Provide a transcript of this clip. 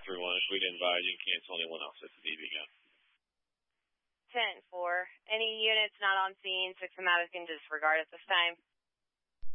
everyone. If we didn't advise, you can cancel anyone else at the DB gun. 10-4. Any units not on scene, 6 them out can disregard at this time.